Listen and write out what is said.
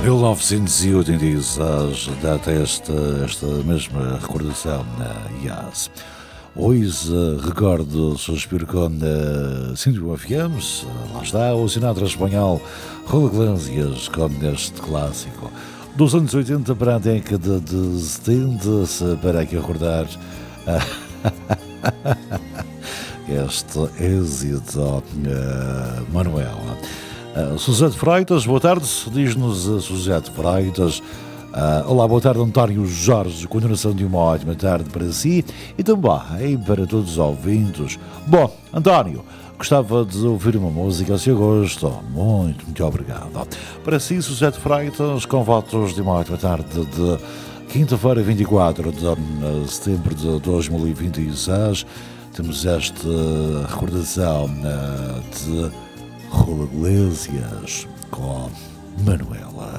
1986 data esta mesma recordação na IAS. Hoje recordo Suspiro com 101 FMs, lá está o Sinatra espanhol Julio Iglesias com este clássico dos anos 80 para a década de 70, para aqui recordar este êxito Manuel. Suzete Freitas, boa tarde, diz-nos Suzete Freitas. Olá, boa tarde, António Jorge, continuação de uma ótima tarde para si e também para todos os ouvintes. Bom, António, gostava de ouvir uma música, se eu gosto, muito obrigado. Para si, Suzete Freitas, com votos de uma ótima tarde de quinta-feira, 24 de setembro de 2026, temos esta recordação de Julio Iglesias com Manuela.